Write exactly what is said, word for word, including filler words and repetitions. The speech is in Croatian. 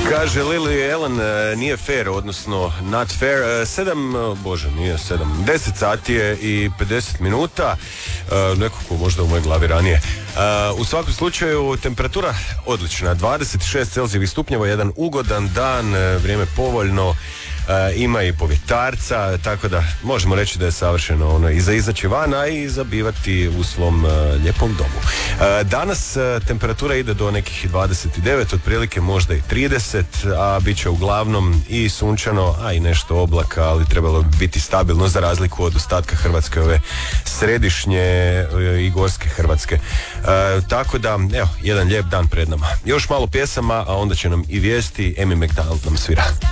Kaže Lily Allen, nije fair, odnosno not fair. Sedam, bože, nije sedam, deset sati je i pedeset minuta. Neko ko možda u mojoj glavi ranije. U svakom slučaju temperatura odlična, dvadeset šest Celzijevih stupnjeva, jedan ugodan dan, vrijeme povoljno. Uh, ima i povjetarca, tako da možemo reći da je savršeno ono i za izaći van, a i za bivati u svom uh, lijepom domu. Uh, danas uh, temperatura ide do nekih dvadeset devet, otprilike možda i trideset, a bit će uglavnom i sunčano, a i nešto oblaka, ali trebalo bi biti stabilno za razliku od ostatka Hrvatske, ove središnje uh, i gorske Hrvatske. Uh, tako da, evo, jedan lijep dan pred nama. Još malo pjesama, a onda će nam i vijesti. Amy McDonald nam svira.